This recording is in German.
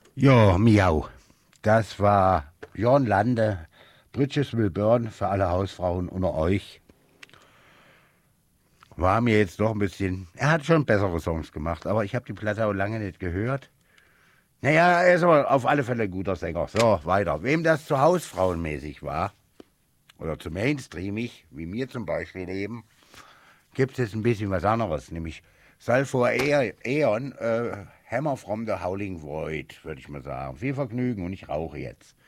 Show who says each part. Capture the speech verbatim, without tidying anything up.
Speaker 1: Ja, miau. Das war Björn Lande, Bridges Will Burn für alle Hausfrauen unter euch. War mir jetzt doch ein bisschen. Er hat schon bessere Songs gemacht, aber ich habe die Platte auch lange nicht gehört. Naja, er ist aber auf alle Fälle ein guter Sänger. So, weiter. Wem das zu Hausfrauenmäßig war, oder zu mainstreamig, wie mir zum Beispiel eben, gibt es ein bisschen was anderes, nämlich Sulfur Aeon, äh, Hammer from the Howling Void, würde ich mal sagen. Viel Vergnügen und ich rauche jetzt.